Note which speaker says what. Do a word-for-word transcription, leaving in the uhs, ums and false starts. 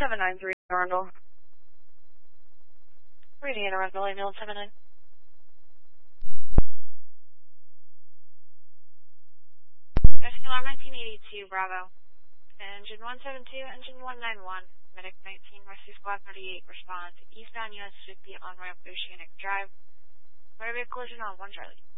Speaker 1: seven nine three, Arundel.
Speaker 2: Reading Arundel, ambulance seven nine. Rescue alarm nineteen eighty-two, Bravo. Engine one seven two, engine one nine one. Medic nineteen, Rescue Squad thirty-eight, respond. Eastbound U S fifty on ramp Oceanic Drive. Motor vehicle collision on one Charlie.